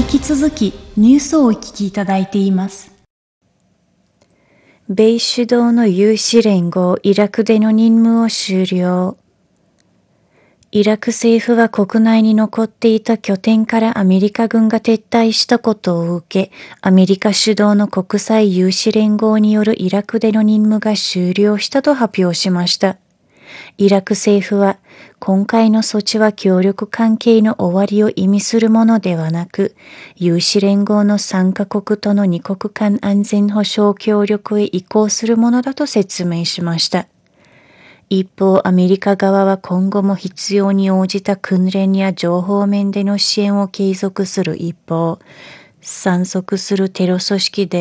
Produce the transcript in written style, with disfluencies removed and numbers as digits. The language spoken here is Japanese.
き続きニュースをお聞きいただいています。 米主導の有志連合イラクでの任務を終了。イラク政府は国内に残っていた拠点からアメリカ軍が撤退したことを受け、アメリカ主導の国際有志連合によるイラクでの任務が終了したと発表しました。イラク政府は、今回の措置は協力関係の終わりを意味するものではなく、有志連合の参加国との二国間安全保障協力へ移行するものだと説明しました。一方、アメリカ側は今後も必要に応じた訓練や情報面での支援を継続する一方、参則するテロ組織で